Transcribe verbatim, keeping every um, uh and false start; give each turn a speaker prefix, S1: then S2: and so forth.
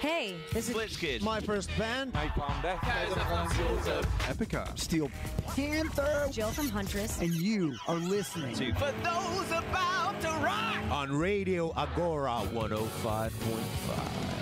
S1: Hey, this is
S2: Blitzkid.
S3: My first band.
S4: Napalm Death.
S3: Epica. Steel Panther.
S1: Jill from Huntress.
S3: And you are listening
S2: To For Those About to Rock
S5: on Radio Agora one oh five point five.